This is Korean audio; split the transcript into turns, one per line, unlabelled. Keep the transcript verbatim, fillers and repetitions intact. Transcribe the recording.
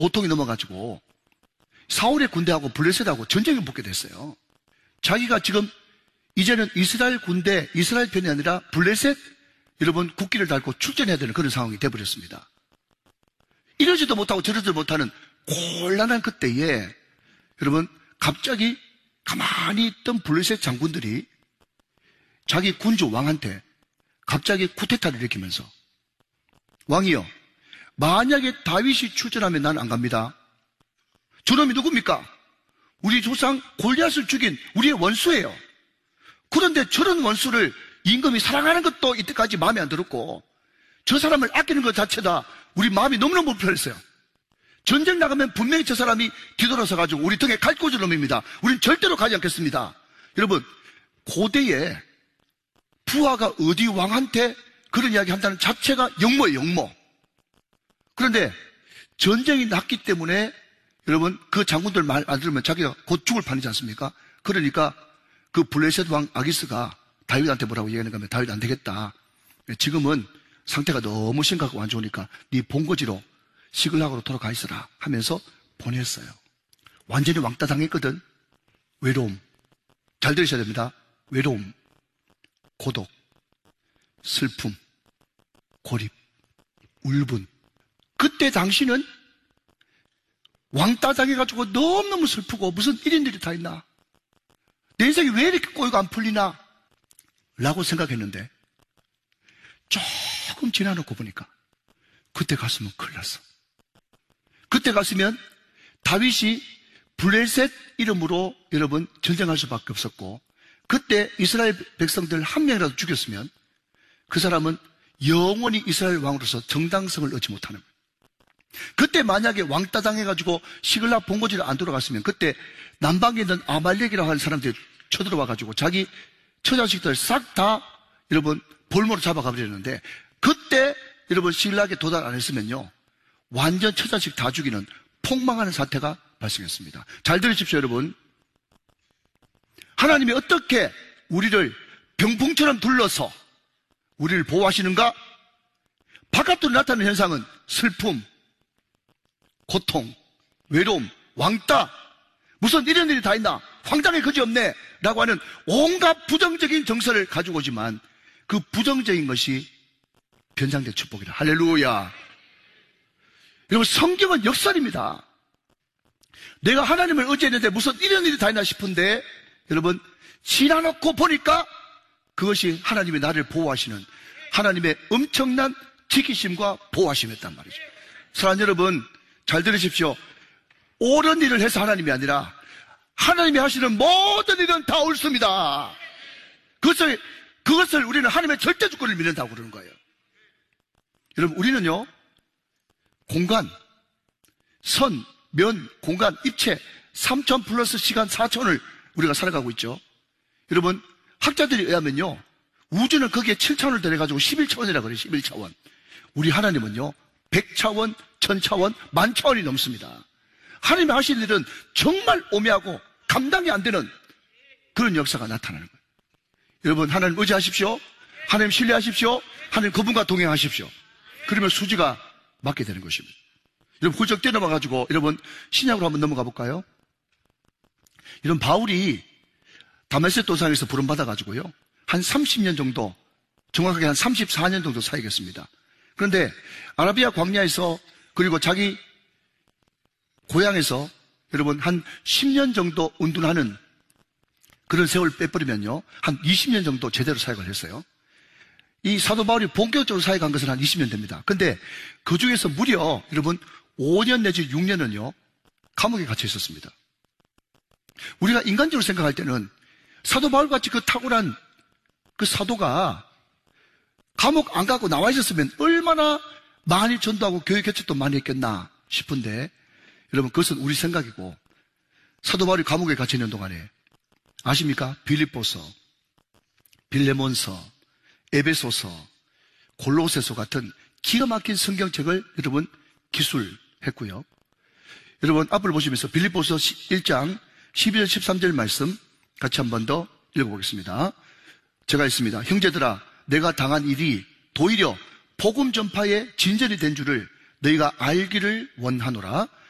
고통이 넘어가지고 사울의 군대하고 블레셋하고 전쟁을 붙게 됐어요. 자기가 지금 이제는 이스라엘 군대, 이스라엘 편이 아니라 블레셋 여러분 국기를 달고 출전해야 되는 그런 상황이 돼버렸습니다. 이러지도 못하고 저러지도 못하는 곤란한 그때에 여러분 갑자기 가만히 있던 블레셋 장군들이 자기 군주 왕한테 갑자기 쿠데타를 일으키면서 왕이여, 만약에 다윗이 출전하면 난 안 갑니다. 저놈이 누굽니까? 우리 조상 골리앗을 죽인 우리의 원수예요. 그런데 저런 원수를 임금이 사랑하는 것도 이때까지 마음에 안 들었고 저 사람을 아끼는 것 자체다 우리 마음이 너무너무 불편했어요. 전쟁 나가면 분명히 저 사람이 뒤돌아서 가지고 우리 등에 칼 꽂을 놈입니다. 우린 절대로 가지 않겠습니다. 여러분, 고대에 부하가 어디 왕한테 그런 이야기 한다는 자체가 역모예요, 역모. 그런데 전쟁이 났기 때문에 여러분 그 장군들 말 안 들으면 자기가 곧 죽을 판이지 않습니까? 그러니까 그 블레셋 왕 아기스가 다윗한테 뭐라고 얘기하는가 하면 다윗 안 되겠다. 지금은 상태가 너무 심각하고 안 좋으니까 네 본거지로 시글락으로 돌아가 있어라 하면서 보냈어요. 완전히 왕따 당했거든. 외로움. 잘 들으셔야 됩니다. 외로움, 고독, 슬픔, 고립, 울분. 그때 당신은 왕따 당해가지고 너무너무 슬프고 무슨 이런 일이 다 있나? 내 인생이 왜 이렇게 꼬이고 안 풀리나? 라고 생각했는데 조금 지나놓고 보니까 그때 갔으면 큰일 났어. 그때 갔으면 다윗이 블레셋 이름으로 여러분 전쟁할 수밖에 없었고 그때 이스라엘 백성들 한 명이라도 죽였으면 그 사람은 영원히 이스라엘 왕으로서 정당성을 얻지 못하는 거예요. 그때 만약에 왕따 당해가지고 시글락 본거지를 안 돌아갔으면 그때 남방에 있는 아말렉이라고 하는 사람들이 쳐들어와가지고 자기 처자식들 싹 다 여러분 볼모로 잡아가 버렸는데 그때 여러분 시글락에 도달 안 했으면요 완전 처자식 다 죽이는 폭망하는 사태가 발생했습니다. 잘 들으십시오 여러분. 하나님이 어떻게 우리를 병풍처럼 둘러서 우리를 보호하시는가? 바깥으로 나타나는 현상은 슬픔, 고통, 외로움, 왕따, 무슨 이런 일이 다 있나? 황당해 그지없네 라고 하는 온갖 부정적인 정서를 가지고 오지만 그 부정적인 것이 변상된 축복이다. 할렐루야. 여러분 성경은 역설입니다. 내가 하나님을 의지했는데 무슨 이런 일이 다 있나 싶은데 여러분 지나놓고 보니까 그것이 하나님이 나를 보호하시는 하나님의 엄청난 지키심과 보호하심이었단 말이죠. 사랑하는 여러분 잘 들으십시오. 옳은 일을 해서 하나님이 아니라 하나님이 하시는 모든 일은 다 옳습니다. 그것을, 그것을 우리는 하나님의 절대주권을 믿는다고 그러는 거예요. 여러분 우리는요 공간, 선, 면, 공간, 입체 삼천 플러스 시간 사천을 우리가 살아가고 있죠. 여러분 학자들에 의하면요 우주는 거기에 칠 차원을 더해가지고 십일 차원이라고 그래요. 십일 차원. 우리 하나님은요 백 차원, 천 차원, 만 차원이 넘습니다. 하나님이 하실 일은 정말 오묘하고 감당이 안 되는 그런 역사가 나타나는 거예요. 여러분 하나님 의지하십시오. 하나님 신뢰하십시오. 하나님 그분과 동행하십시오. 그러면 수지가 맞게 되는 것입니다. 여러분 훌쩍 뛰어넘어가지고 여러분 신약으로 한번 넘어가 볼까요? 이런 바울이 다메섹 도상에서 부름받아가지고요 한 삼십 년 정도, 정확하게 한 삼십사 년 정도 사역했습니다. 그런데 아라비아 광야에서 그리고 자기 고향에서 여러분 한 십 년 정도 운둔하는 그런 세월을 빼버리면요 한 이십 년 정도 제대로 사역을 했어요. 이 사도 바울이 본격적으로 사역한 것은 한 이십 년 됩니다. 근데 그 중에서 무려 여러분 오 년 내지 육 년은요 감옥에 갇혀 있었습니다. 우리가 인간적으로 생각할 때는 사도 바울같이 그 탁월한 그 사도가 감옥 안 가고 나와 있었으면 얼마나 많이 전도하고 교회 개척도 많이 했겠나 싶은데 여러분 그것은 우리 생각이고 사도 바울이 감옥에 갇혀 있는 동안에 아십니까? 빌립보서, 빌레몬서, 에베소서, 골로새서 같은 기가 막힌 성경책을 여러분 기술했고요. 여러분 앞을 보시면서 빌립보서 일 장 십이 절 십삼 절 말씀 같이 한 번 더 읽어보겠습니다. 제가 있습니다. 형제들아 내가 당한 일이 도리어 복음 전파의 진전이 된 줄을 너희가 알기를 원하노라.